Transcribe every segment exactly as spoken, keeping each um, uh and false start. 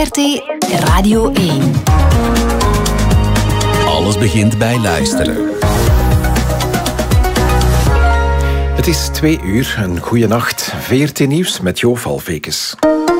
V R T Radio één. Alles begint bij luisteren. Het is twee uur, een goeie nacht. V R T Nieuws met Jo Valvekes.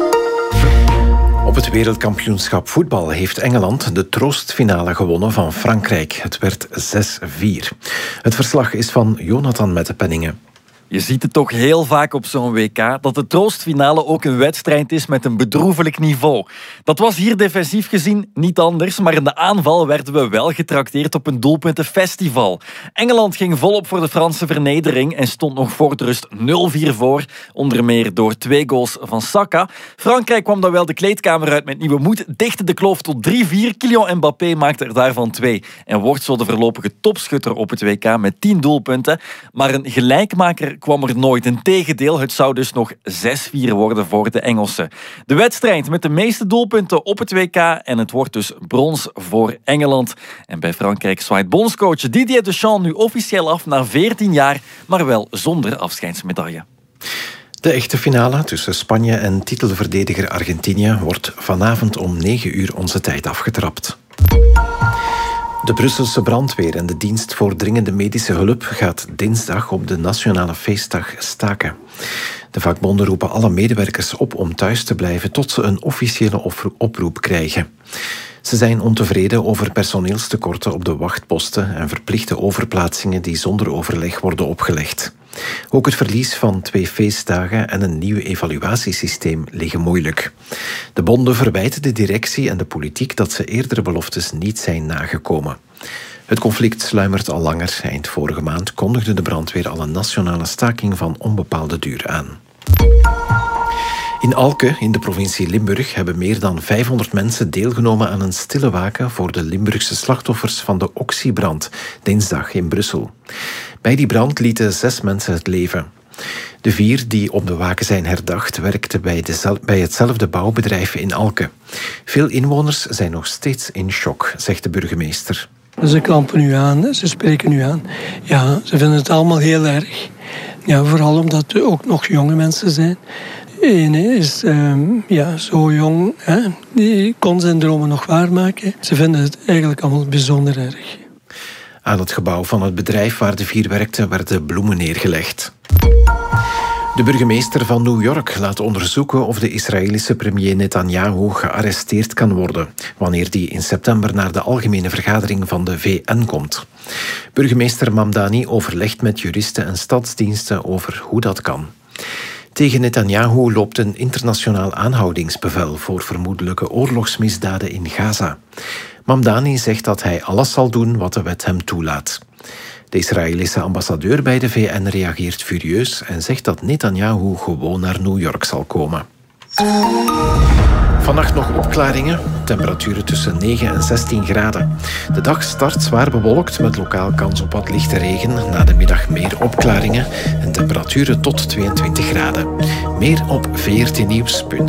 Op het wereldkampioenschap voetbal heeft Engeland de troostfinale gewonnen van Frankrijk. Het werd zes vier. Het verslag is van Jonathan Mettepenningen. Je ziet het toch heel vaak op zo'n W K, dat de troostfinale ook een wedstrijd is met een bedroevelijk niveau. Dat was hier defensief gezien niet anders, maar in de aanval werden we wel getrakteerd op een doelpuntenfestival. Engeland ging volop voor de Franse vernedering en stond nog voor de rust nul vier voor, onder meer door twee goals van Saka. Frankrijk kwam dan wel de kleedkamer uit met nieuwe moed, dichtte de kloof tot drie vier. Kylian Mbappé maakte er daarvan twee en wordt zo de voorlopige topschutter op het W K met tien doelpunten. Maar een gelijkmaker kwam er nooit. Integendeel, het zou dus nog zes vier worden voor de Engelsen. De wedstrijd met de meeste doelpunten op het W K en het wordt dus brons voor Engeland. En bij Frankrijk zwaait bondscoach Didier Deschamps nu officieel af na veertien jaar, maar wel zonder afscheidsmedaille. De echte finale tussen Spanje en titelverdediger Argentinië wordt vanavond om negen uur onze tijd afgetrapt. De Brusselse brandweer en de dienst voor dringende medische hulp gaat dinsdag op de nationale feestdag staken. De vakbonden roepen alle medewerkers op om thuis te blijven tot ze een officiële oproep krijgen. Ze zijn ontevreden over personeelstekorten op de wachtposten en verplichte overplaatsingen die zonder overleg worden opgelegd. Ook het verlies van twee feestdagen en een nieuw evaluatiesysteem liggen moeilijk. De bonden verwijten de directie en de politiek dat ze eerdere beloftes niet zijn nagekomen. Het conflict sluimert al langer. Eind vorige maand kondigde de brandweer al een nationale staking van onbepaalde duur aan. In Alke, in de provincie Limburg, hebben meer dan vijfhonderd mensen deelgenomen aan een stille waken voor de Limburgse slachtoffers van de Oxybrand, dinsdag in Brussel. Bij die brand lieten zes mensen het leven. De vier die op de waken zijn herdacht werkten bij, de, bij hetzelfde bouwbedrijf in Alke. Veel inwoners zijn nog steeds in shock, zegt de burgemeester. Ze klampen u aan, ze spreken u aan. Ja, ze vinden het allemaal heel erg. Ja, vooral omdat er ook nog jonge mensen zijn. Eén is um, ja, zo jong, hè, die kon zijn dromen nog waarmaken. Ze vinden het eigenlijk allemaal bijzonder erg. Aan het gebouw van het bedrijf waar de vier werkten werden bloemen neergelegd. De burgemeester van New York laat onderzoeken of de Israëlische premier Netanyahu gearresteerd kan worden, wanneer die in september naar de algemene vergadering van de V N komt. Burgemeester Mamdani overlegt met juristen en stadsdiensten over hoe dat kan. Tegen Netanyahu loopt een internationaal aanhoudingsbevel voor vermoedelijke oorlogsmisdaden in Gaza. Mamdani zegt dat hij alles zal doen wat de wet hem toelaat. De Israëlische ambassadeur bij de V N reageert furieus en zegt dat Netanyahu gewoon naar New York zal komen. Vannacht nog opklaringen, temperaturen tussen negen en zestien graden. De dag start zwaar bewolkt met lokaal kans op wat lichte regen. Na de middag meer opklaringen en temperaturen tot tweeëntwintig graden. Meer op v r t nieuws punt n l.